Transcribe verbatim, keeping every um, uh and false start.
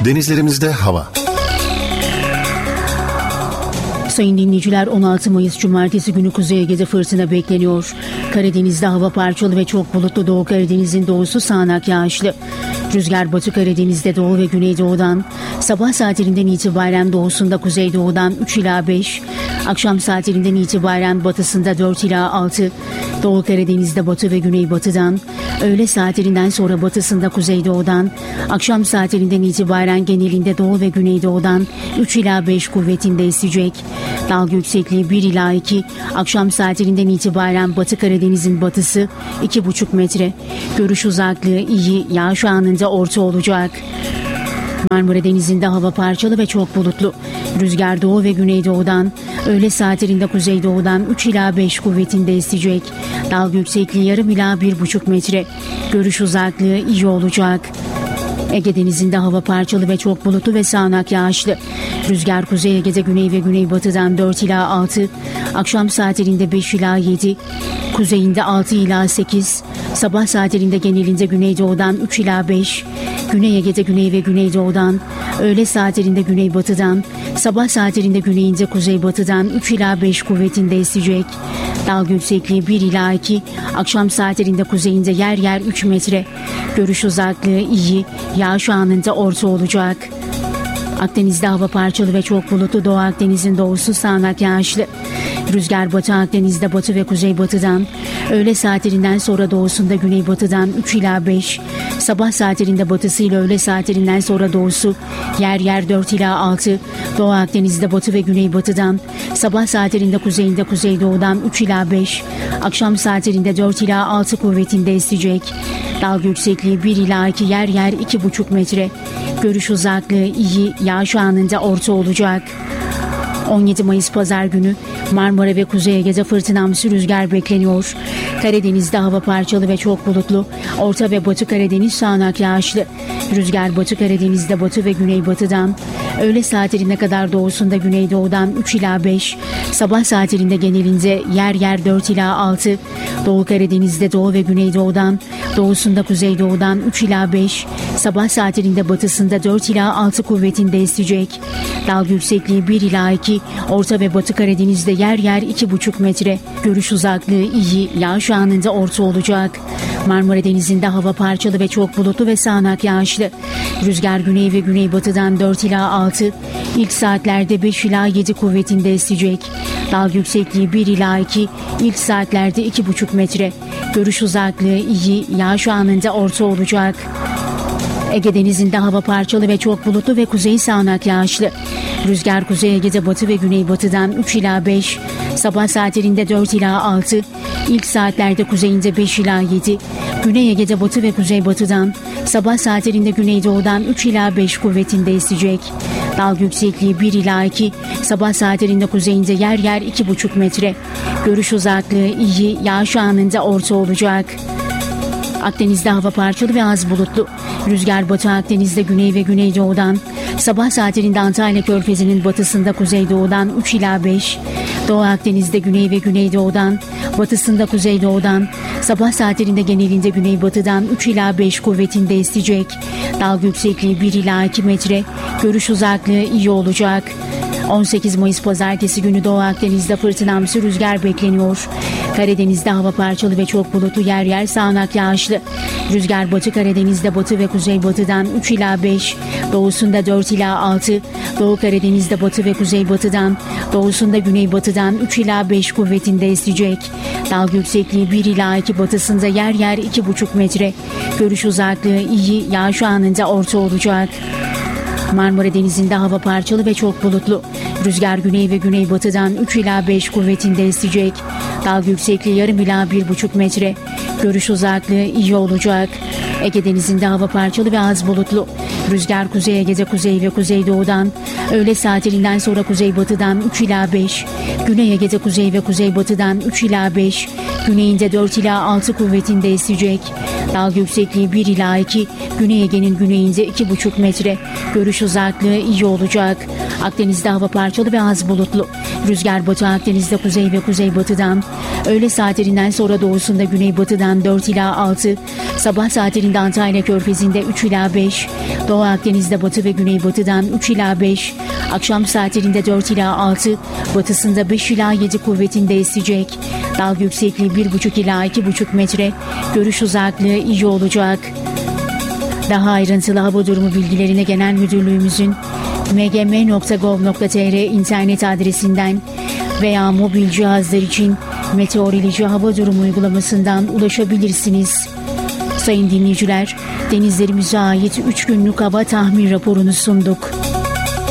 Denizlerimizde hava. Sayın dinleyiciler, on altı Mayıs Cumartesi günü Kuzey Ege'de fırtına bekleniyor. Karadeniz'de hava parçalı ve çok bulutlu, Doğu Karadeniz'in doğusu sağanak yağışlı. Rüzgar Batı Karadeniz'de doğu ve güneydoğudan, sabah saatlerinden itibaren doğusunda kuzeydoğudan üç ila beş, akşam saatlerinden itibaren batısında dört ila altı, Doğu Karadeniz'de batı ve güneybatıdan, öğle saatlerinden sonra batısında kuzeydoğudan, akşam saatlerinden itibaren genelinde doğu ve güneydoğudan üç ila beş kuvvetinde esecek. Dalga yüksekliği bir ila iki, akşam saatlerinden itibaren Batı Karadeniz'in batısı iki buçuk metre. Görüş uzaklığı iyi, yağış anında orta olacak. Marmara Denizi'nde hava parçalı ve çok bulutlu. Rüzgar doğu ve güneydoğudan, öğle saatlerinde kuzeydoğudan üç ila beş kuvvetinde esecek. Dalga yüksekliği yarım ila bir buçuk metre. Görüş uzaklığı iyi olacak. Ege Denizi'nde hava parçalı ve çok bulutlu ve sağanak yağışlı. Rüzgar Kuzey Ege'de güney ve güneybatıdan dört ila altı, akşam saatlerinde beş ila yedi, kuzeyinde altı ila sekiz, sabah saatlerinde genelinde güneydoğudan üç ila beş, Güney Ege'de güney ve güneydoğudan, öğle saatlerinde güneybatıdan, sabah saatlerinde güneyinde kuzeybatıdan üç ila beş kuvvetinde esecek. Dalga yüksekliği bir ila iki, akşam saatlerinde kuzeyinde yer yer üç metre. Görüş uzaklığı iyi, yağış anında orta olacak. Akdeniz'de hava parçalı ve çok bulutlu, Doğu Akdeniz'in doğusu sağanak yağışlı. Rüzgar Batı Akdeniz'de batı ve kuzeybatıdan, öğle saatlerinden sonra doğusunda güneybatıdan üç ila beş, sabah saatlerinde batısıyla öğle saatlerinden sonra doğusu yer yer dört ila altı, Doğu Akdeniz'de batı ve güneybatıdan, sabah saatlerinde kuzeyinde kuzeydoğudan üç ila beş, akşam saatlerinde dört ila altı kuvvetinde esecek. Dalga yüksekliği bir ila iki, yer yer iki buçuk metre. Görüş uzaklığı iyi, yağış anında orta olacak. on yedi Mayıs Pazar günü Marmara ve Kuzey Ege'de fırtınamsı rüzgar bekleniyor. Karadeniz'de hava parçalı ve çok bulutlu. Orta ve Batı Karadeniz sağanak yağışlı. Rüzgar Batı Karadeniz'de batı ve güneybatıdan, öğle saatlerine kadar doğusunda güneydoğudan üç ila beş, sabah saatlerinde genelinde yer yer dört ila altı, Doğu Karadeniz'de doğu ve güneydoğudan, doğusunda kuzeydoğudan üç ila beş, sabah saatlerinde batısında dört ila altı kuvvetinde esecek. Dalga yüksekliği bir ila iki, Orta ve Batı Karadeniz'de yer yer iki buçuk metre. Görüş uzaklığı iyi, yağış anında orta olacak. Marmara Denizi'nde hava parçalı ve çok bulutlu ve sağanak yağışlı. Rüzgar güney ve güneybatıdan dört ila altı, ilk saatlerde beş ila yedi kuvvetinde esecek. Dalga yüksekliği bir ila iki, ilk saatlerde iki buçuk metre. Görüş uzaklığı iyi, yağış anında orta olacak. Ege Denizi'nde hava parçalı ve çok bulutlu ve kuzey sağanak yağışlı. Rüzgar Kuzey Ege'de batı ve güneybatıdan üç ila beş, sabah saatlerinde dört ila altı, ilk saatlerde kuzeyinde beş ila yedi, Güney Ege'de batı ve kuzeybatıdan, sabah saatlerinde güneydoğudan üç ila beş kuvvetinde esecek. Dalga yüksekliği bir ila iki, sabah saatlerinde kuzeyinde yer yer iki buçuk metre. Görüş uzaklığı iyi, yağış anında orta olacak. Akdeniz'de hava parçalı ve az bulutlu. Rüzgar Batı Akdeniz'de güney ve güneydoğudan, sabah saatlerinde Antalya Körfezi'nin batısında kuzeydoğudan üç ila beş, Doğu Akdeniz'de güney ve güneydoğudan, batısında kuzeydoğudan, sabah saatlerinde genelinde güneybatıdan üç ila beş kuvvetinde esecek. Dalga yüksekliği bir ila iki metre. Görüş uzaklığı iyi olacak. on sekiz Mayıs Pazartesi günü Doğu Akdeniz'de fırtınamsı rüzgar bekleniyor. Karadeniz'de hava parçalı ve çok bulutlu, yer yer sağanak yağışlı. Rüzgar Batı Karadeniz'de batı ve kuzeybatıdan üç ila beş, doğusunda dört ila altı, Doğu Karadeniz'de batı ve kuzeybatıdan, doğusunda güneybatıdan üç ila beş kuvvetinde esecek. Dalga yüksekliği bir ila iki, batısında yer yer iki buçuk metre. Görüş uzaklığı iyi, yağış anında orta olacak. Marmara Denizi'nde hava parçalı ve çok bulutlu. Rüzgar güney ve güneybatıdan üç ila beş kuvvetinde esecek. Dalga yüksekliği yarım ila bir buçuk metre. Görüş uzaklığı iyi olacak. Ege Denizi'nde hava parçalı ve az bulutlu. Rüzgar Kuzey Ege'de kuzey ve kuzeydoğudan, öğle saatlerinden sonra kuzeybatıdan üç ila beş, Güney Ege'de kuzey ve kuzeybatıdan üç ila beş, güneyinde dört ila altı kuvvetinde esecek. Dalga yüksekliği bir ila iki, Güney Ege'nin güneyinde iki buçuk metre. Görüş uzaklığı iyi olacak. Akdeniz'de hava parçalı ve az bulutlu. Rüzgar Batı Akdeniz'de kuzey ve kuzeybatıdan, öğle saatlerinden sonra doğusunda güneybatıdan dört ila altı, sabah saatlerinde Antalya Körfezi'nde üç ila beş, Doğu Akdeniz'de batı ve güneybatıdan üç ila beş, akşam saatlerinde dört ila altı, batısında beş ila yedi kuvvetinde esecek. Dalga yüksekliği bir buçuk ila iki buçuk metre, görüş uzaklığı iyi olacak. Daha ayrıntılı hava durumu bilgilerine Genel Müdürlüğümüzün m g m nokta gov nokta t r internet adresinden veya mobil cihazlar için Meteoroloji Hava Durumu uygulamasından ulaşabilirsiniz. Sayın dinleyiciler, denizlerimize ait üç günlük hava tahmin raporunu sunduk.